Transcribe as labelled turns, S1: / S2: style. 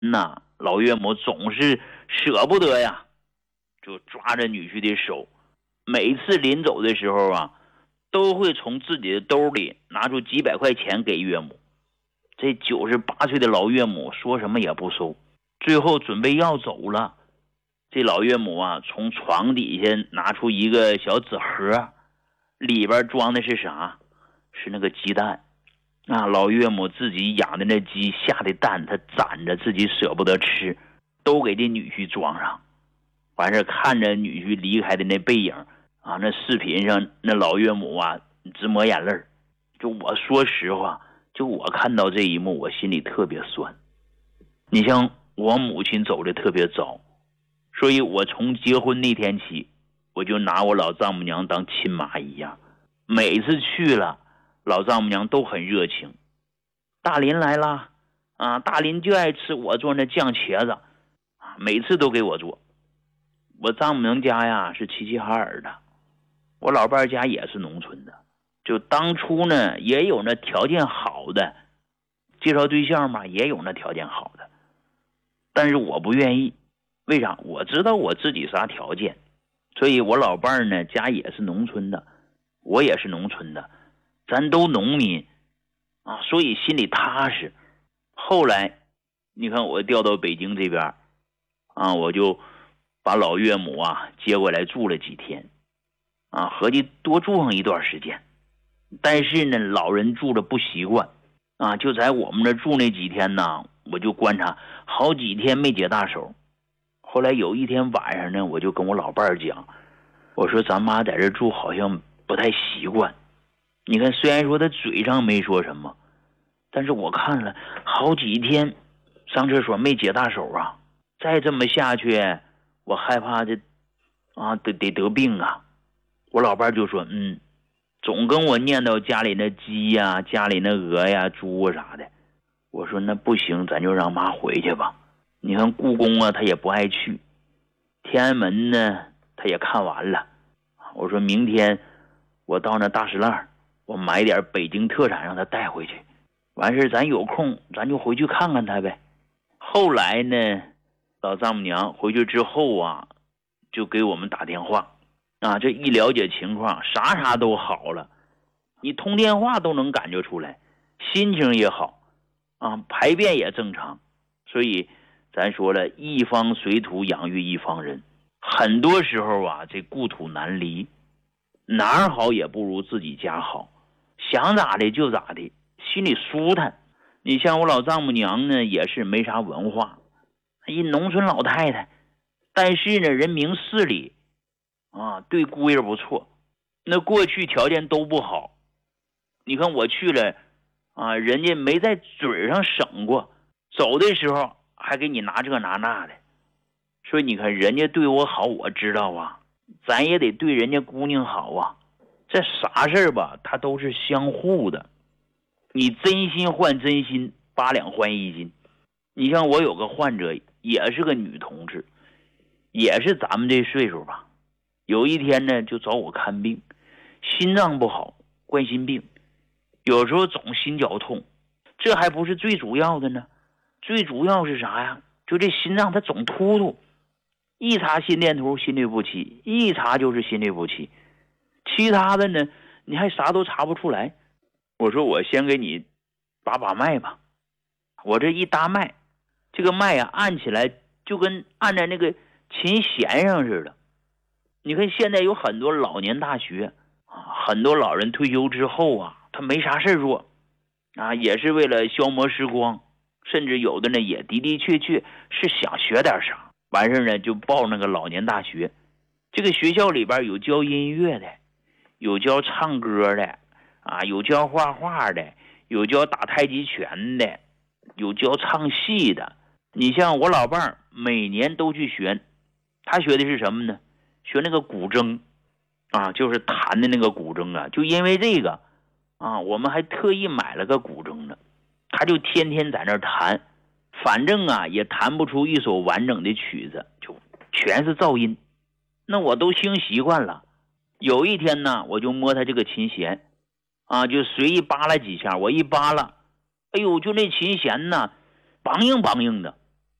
S1: 那老岳母总是舍不得呀，就抓着女婿的手，每次临走的时候啊，都会从自己的兜里拿出几百块钱给岳母。这98岁的老岳母说什么也不收，最后准备要走了，这老岳母啊，从床底下拿出一个小纸盒，里边装的是啥？是那个鸡蛋。老岳母自己养的那鸡下的蛋，她攒着自己舍不得吃，都给这女婿装上。完事看着女婿离开的那背影啊，那视频上那老岳母啊直抹眼泪。就我说实话，就我看到这一幕，我心里特别酸。你像我母亲走的特别早，所以我从结婚那天起，我就拿我老丈母娘当亲妈一样。每次去了，老丈母娘都很热情。大林来了啊，大林就爱吃我做那酱茄子，每次都给我做。我丈母娘家呀是齐齐哈尔的，我老伴家也是农村的。就当初呢，也有那条件好的，介绍对象嘛，也有那条件好的，但是我不愿意。为啥？我知道我自己啥条件，所以我老伴呢家也是农村的，我也是农村的，咱都农民啊，所以心里踏实。后来你看我调到北京这边啊，我就把老岳母啊接过来住了几天啊，合计多住上一段时间。但是呢，老人住着不习惯啊，就在我们这住那几天呢，我就观察好几天没解大手。后来有一天晚上呢，我就跟我老伴儿讲，我说咱妈在这住好像不太习惯。你看虽然说他嘴上没说什么，但是我看了好几天上厕所没解大手啊，再这么下去我害怕这啊得病啊。我老伴儿就说总跟我念叨家里那鸡呀，家里那鹅呀，猪啊啥的。我说那不行，咱就让妈回去吧。你看故宫啊他也不爱去，天安门呢他也看完了。我说明天我到那大石烂，我买点北京特产让他带回去，完事咱有空咱就回去看看他呗。后来呢，老丈母娘回去之后啊，就给我们打电话啊，这一了解情况，啥都好了，你通电话都能感觉出来，心情也好啊，排便也正常。所以咱说了，一方水土养育一方人，很多时候啊，这故土难离，哪儿好也不如自己家好，想咋的就咋的，心里舒坦。你像我老丈母娘呢，也是没啥文化，一农村老太太，但是呢，人明事理啊，对姑爷不错。那过去条件都不好，你看我去了啊，人家没在嘴上省过，走的时候还给你拿这拿那的。所以你看人家对我好，我知道啊，咱也得对人家姑娘好啊。这啥事儿吧，它都是相互的，你真心换真心，8两换1斤。你像我有个患者也是个女同志，也是咱们这岁数吧，有一天呢就找我看病，心脏不好，冠心病，有时候总心绞痛。这还不是最主要的呢，最主要是啥呀？就这心脏它总突突，一查心电图心律不齐，一查就是心律不齐，其他的呢你还啥都查不出来。我说我先给你把脉吧，我这一搭脉，这个脉啊按起来就跟按在那个琴弦上似的。你看现在有很多老年大学啊，很多老人退休之后啊，他没啥事做啊，也是为了消磨时光，甚至有的呢也的确是想学点啥，完事呢就报那个老年大学。这个学校里边有教音乐的，有教唱歌的啊，有教画画的，有教打太极拳的，有教唱戏的。你像我老伴儿每年都去学，他学的是什么呢？学那个古筝啊，就是弹的那个古筝啊。就因为这个啊，我们还特意买了个古筝呢，他就天天在那儿弹，反正啊也弹不出一首完整的曲子，就全是噪音。那我都听习惯了。有一天呢，我就摸他这个琴弦啊，就随意扒拉几下，我一扒拉，哎呦，就那琴弦呢梆硬梆硬的。